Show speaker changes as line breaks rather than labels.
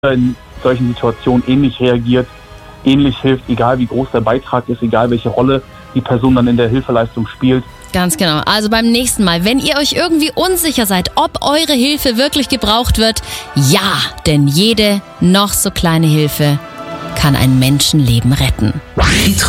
in solchen Situationen ähnlich reagiert, ähnlich hilft, egal wie groß der Beitrag ist, egal welche Rolle die Person dann in der Hilfeleistung spielt.
Ganz genau. Also beim nächsten Mal, wenn ihr euch irgendwie unsicher seid, ob eure Hilfe wirklich gebraucht wird, ja, denn jede noch so kleine Hilfe kann ein Menschenleben retten.